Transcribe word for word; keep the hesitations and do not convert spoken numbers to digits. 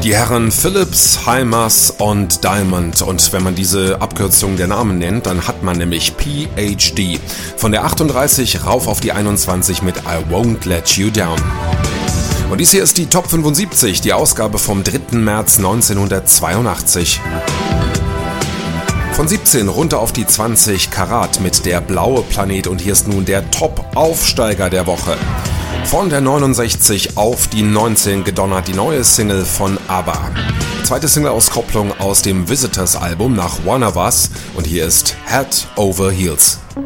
Die Herren Philips, Himers und Diamond. Und wenn man diese Abkürzung der Namen nennt, dann hat man nämlich P H D. Von der achtunddreißig rauf auf die einundzwanzig mit I Won't Let You Down. Und dies hier ist die Top fünfundsiebzig, die Ausgabe vom dritten März neunzehnhundertzweiundachtzig. Von siebzehn runter auf die zwanzig, Karat mit Der blaue Planet, und hier ist nun der Top-Aufsteiger der Woche. Von der neunundsechzig auf die neunzehn gedonnert die neue Single von ABBA. Zweite Single-Auskopplung aus dem Visitors-Album nach One of Us, und hier ist Head Over Heels.